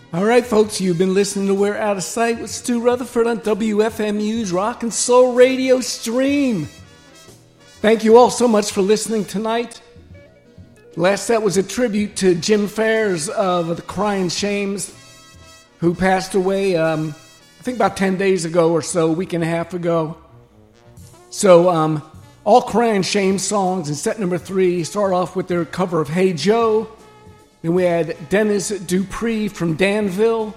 All right, folks, you've been listening to We're Out of Sight with Stu Rutherford on WFMU's Rock and Soul Radio stream. Thank you all so much for listening tonight. Last set was a tribute to Jim Farrs of the Crying Shames, who passed away, I think about 10 days ago or so, a week and a half ago. So, all Crying Shames songs in set number 3 start off with their cover of Hey Joe. Then we had Dennis Dupree from Danville.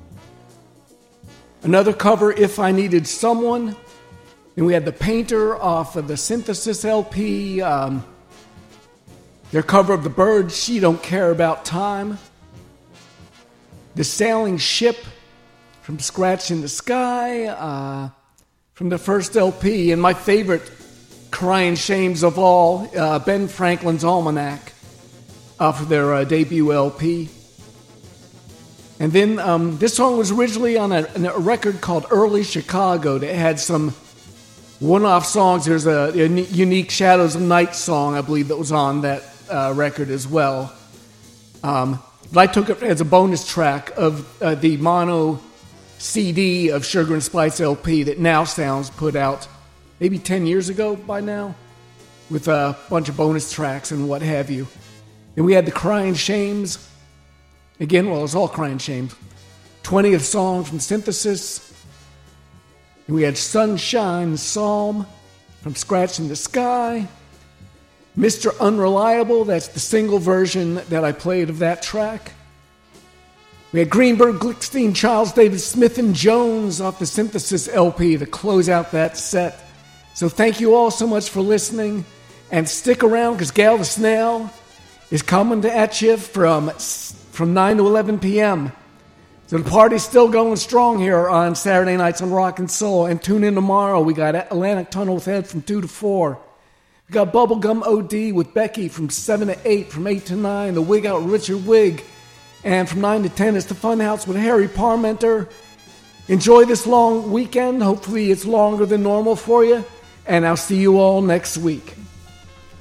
Another cover, If I Needed Someone. Then we had The Painter off of the Synthesis LP. Their cover of The Byrds, She Don't Care About Time. The Sailing Ship from Scratch in the Sky. From the first LP. And my favorite Crying Shames of all, Ben Franklin's Almanac. Off of their debut LP. And then this song was originally on a record called Early Chicago that had some one-off songs. There's a unique Shadows of Night song, I believe, that was on that record as well. But I took it as a bonus track of the mono CD of Sugar and Spice LP that Now Sounds put out maybe 10 years ago by now, with a bunch of bonus tracks and what have you. And we had the Crying Shames. Again, well, it was all Crying Shames. 20th song from Synthesis. And we had Sunshine Psalm from Scratch in the Sky. Mr. Unreliable, that's the single version that I played of that track. We had Greenberg, Glickstein, Charles David Smith, and Jones off the Synthesis LP to close out that set. So thank you all so much for listening. And stick around, because Gal the Snail is coming at you from 9 to 11 p.m. So the party's still going strong here on Saturday nights on Rock and Soul. And tune in tomorrow. We got Atlantic Tunnel with Ed from 2 to 4. We got Bubblegum OD with Becky from 7 to 8, from 8 to 9. The Wig Out with Richard Wig. And from 9 to 10 is the Funhouse with Harry Parmenter. Enjoy this long weekend. Hopefully it's longer than normal for you. And I'll see you all next week.